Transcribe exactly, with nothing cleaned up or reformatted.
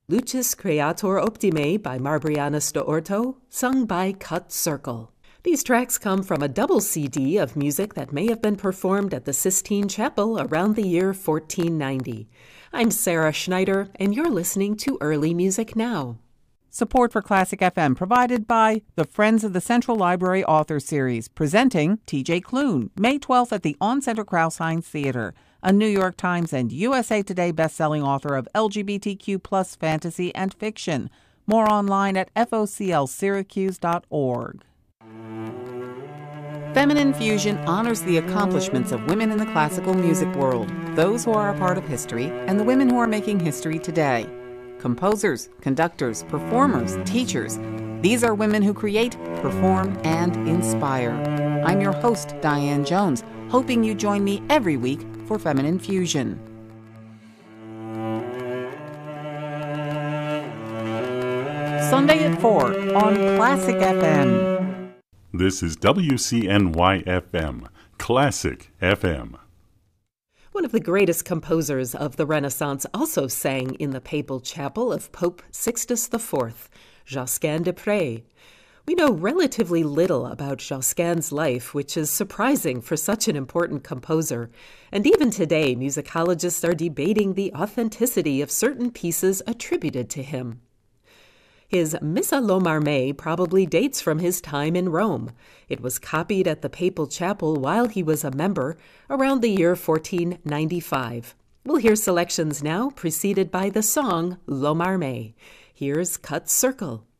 Lucis Creator Optime by Marbrianus de Orto, sung by Cut Circle. These tracks come from a double C D of music that may have been performed at the Sistine Chapel around the year fourteen ninety. I'm Sarah Schneider, and you're listening to Early Music Now. Support for Classic F M provided by the Friends of the Central Library Author Series, presenting T J Klune, May twelfth at the On-Center Krauss-Heinz Theater, a New York Times and U S A Today bestselling author of L G B T Q plus fantasy and fiction. More online at F O C L Syracuse dot org. Feminine Fusion honors the accomplishments of women in the classical music world, those who are a part of history, and the women who are making history today. Composers, conductors, performers, teachers. These are women who create, perform, and inspire. I'm your host, Diane Jones, hoping you join me every week for Feminine Fusion. Sunday at four on Classic F M. This is W C N Y F M, Classic F M. One of the greatest composers of the Renaissance also sang in the papal chapel of Pope Sixtus the Fourth, Josquin des Prez. We know relatively little about Josquin's life, which is surprising for such an important composer. And even today, musicologists are debating the authenticity of certain pieces attributed to him. His Missa Lomarme probably dates from his time in Rome. It was copied at the papal chapel while he was a member around the year fourteen ninety-five. We'll hear selections now preceded by the song Lomarme. Here's Cut Circle.